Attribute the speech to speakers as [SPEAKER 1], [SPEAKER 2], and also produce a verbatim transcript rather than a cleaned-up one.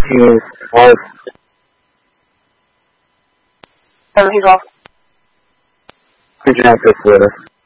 [SPEAKER 1] He's off.
[SPEAKER 2] Oh, he's off.
[SPEAKER 1] He's not this with us.